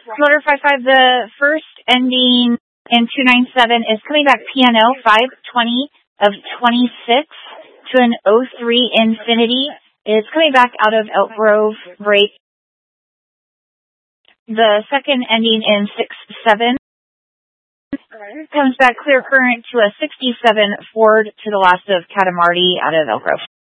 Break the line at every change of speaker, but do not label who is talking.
Motor 55, the first ending in 297 is coming back piano 520 of 26 to an 03 Infinity. It's coming back out of Elk Grove break. The second ending in 67 comes back clear current to a 67 Ford to the last of Catamarty out of Elk Grove.